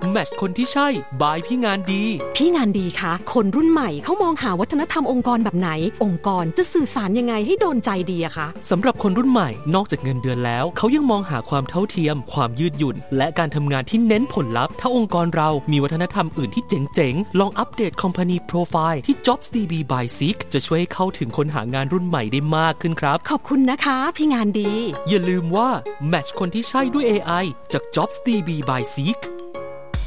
แมทช์คนที่ใช่บายพี่งานดีพี่งานดีคะคนรุ่นใหม่เขามองหาวัฒนธรรมองค์กรแบบไหนองค์กรจะสื่อสารยังไงให้โดนใจดีอะคะสำหรับคนรุ่นใหม่นอกจากเงินเดือนแล้วเขายังมองหาความเท่าเทียมความยืดหยุ่นและการทำงานที่เน้นผลลัพธ์ถ้าองค์กรเรามีวัฒนธรรมอื่นที่เจ๋งๆลองอัปเดต Company Profile ที่ JobsDB by Seek จะช่วยเข้าถึงคนหางานรุ่นใหม่ได้มากขึ้นครับขอบคุณนะคะพี่งานดีอย่าลืมว่าแมทช์คนที่ใช่ด้วย AI จาก JobsDB by Seek